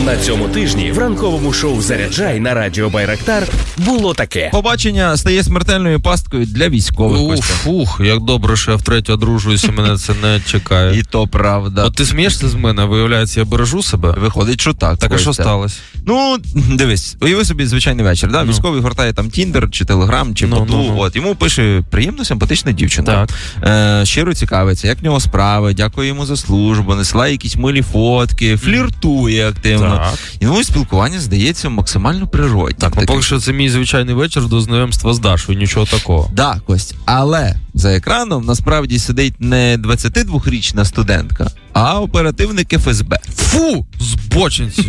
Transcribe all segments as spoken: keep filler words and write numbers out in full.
На цьому тижні в ранковому шоу «Заряджай» на радіо Байрактар було таке. Побачення стає смертельною пасткою для військових. Уф, ух, як добре, що я втретє одружуюся, мене це не чекає. І то правда. От ти смієшся з мене, виявляється, я бережу себе. Виходить, що так. Так, а що сталося? Ну, дивись, уяви собі звичайний вечір, да? Ну. Військовий гортає там Тіндер, чи Телеграм, чи Ну, Боту, ну, ну. от, йому пише приємно симпатична дівчина. Так. Е, щиро цікавиться, як в нього справи, дякує йому за службу, насилає якісь милі фотки, фліртує активно. Так. І ну, і спілкування здається максимально природнім. Так, ну, поки що це мій звичайний вечір до знайомства з Дашою, нічого такого. Да, Кость, але за екраном насправді сидить не двадцятидвохрічна студентка, а оперативник еф ес бе. Фу, збочинці.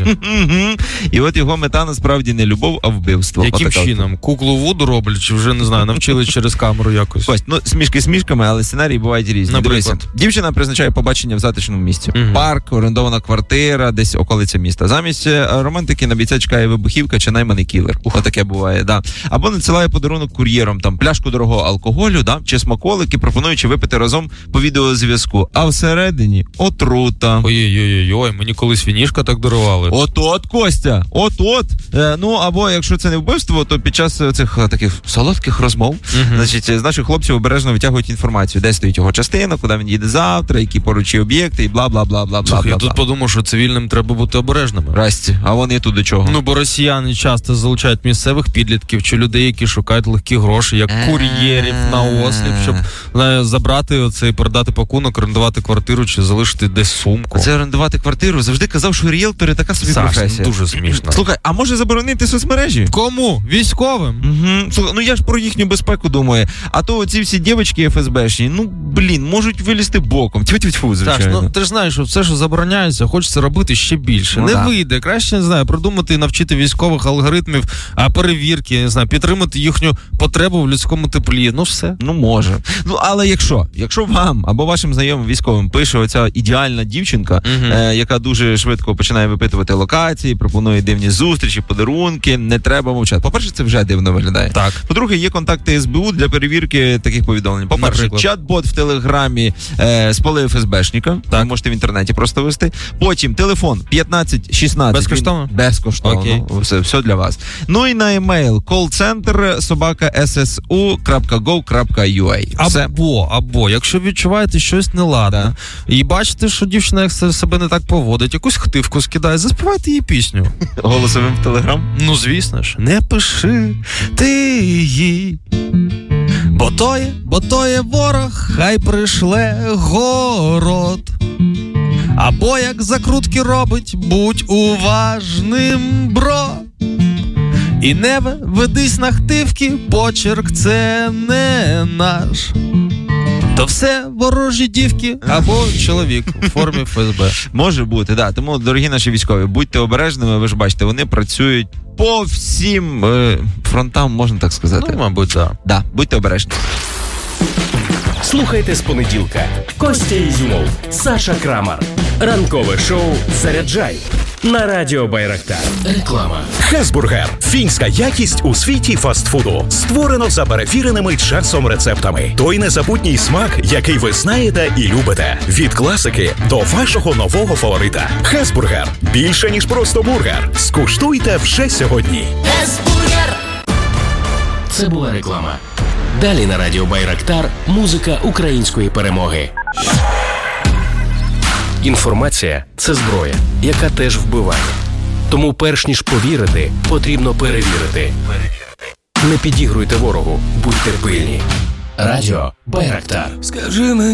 І от його мета насправді не любов, а вбивство. Яким Отака чином? Куклу Вуду роблять, чи вже, не знаю, навчили через камеру якось? Кость, ну смішки смішками, але сценарії бувають різні. Наприклад? Дивися, дівчина призначає побачення в затишному місці. Мгм. Парк, орендована квартира, десь околиця міста. Замість е, романтики на бійця чекає вибухівка чи найманий кілер. Ухо таке буває, да. Або надсилає подарунок кур'єром, там пляшку дорогого алкоголю, да, чи смаколики, пропонуючи випити разом по відеозв'язку. А всередині отрута. Ой-ой-ой, мені колись вінішка так дарували. От-от, Костя, от-от. Е, ну, або якщо це не вбивство, то під час цих е, таких солодких розмов, Мгм. значить, з наших хлопців обережно витягують інформацію, де стоїть його частина, куди він їде завтра, які поруч є об'єкти, і бла-бла-бла-бла-бла. Слухай, я тут подумав, що цивільним треба бути обережними. Расті, а вони тут до чого? Ну, бо росіяни часто залучають місцевих підлітків чи людей, які шукають легкі гроші, як кур'єрів на осліп, щоб знає, забрати оце і передати пакунок, орендувати квартиру чи залишити десь сумку. Це орендувати квартиру. Завжди казав, що ріелтори така собі Саш, професія. дуже смішно. Слухай, а може заборонити соцмережі? Кому? Військовим? Угу. Слухай, ну я ж про їхню безпеку думаю. А то оці всі дівчатки еф ес бешні, ну, блін, можуть вилізти боком. Тьфу-тьфу-тьфу, Саш, звичайно. ну ти ж знаєш, що все, що забороняється, хочеться робити ще більше. Ну, не да. вийде. Краще, не знаю, придумати і навчити військових алгоритмів, а перевірки, не знаю, підтримати їхню потребу в людському теплі. Ну все. Ну, може. Ну, але якщо, якщо вам або вашим знайомим військовим пише оця ідеальна дівчинка, Мгм. е, яка дуже швидко починає випитувати локації, пропонує дивні зустрічі, подарунки, не треба мовчати. По-перше, це вже дивно виглядає. Так. По-друге, є контакти ес бе у для перевірки таких повідомлень. По-перше, Наприклад? чат-бот в Телеграмі е, спалив еф ес бешника. Ви можете в інтернеті просто вести. Потім телефон п'ятнадцять шістнадцять. Безкоштовно? Він... Безкоштовно. Окей. Все, все для вас. Ну і на емейл кол-центр собака ес ес у крапка гов крапка ю а. Все. Або, або, якщо відчуваєте щось неладне, і бачите, що дівчина як се- себе не так поводить, якусь хтивку скидає, заспівайте їй пісню. Голосовим в Телеграм. Ну, звісно ж, не пиши ти їй. Бо то є, бо то є ворог, хай пришле город. Або як закрутки робить, будь уважним, бро. І не ведись на хтивки, почерк це не наш. То все ворожі дівки або чоловік у формі еф ес бе. Може бути, да. Тому, дорогі наші військові, будьте обережними, ви ж бачите, вони працюють по всім е, фронтам, можна так сказати. Ну, мабуть, так. Да, будьте обережні. Слухайте з понеділка. Костя Ізюмов, Саша Крамар. Ранкове шоу «Заряджай» на радіо Байрактар. Реклама. Хесбургер. Фінська якість у світі фастфуду. Створено за перевіреними часом рецептами. Той незабутній смак, який ви знаєте і любите. Від класики до вашого нового фаворита. Хесбургер. Більше, ніж просто бургер. Скуштуйте вже сьогодні. Хесбургер. Це була реклама. Далі на радіо Байрактар музика української перемоги. Інформація – це зброя, яка теж вбиває. Тому перш ніж повірити, потрібно перевірити. Не підігруйте ворогу, будьте пильні. Радіо Байрактар. Скажи мені.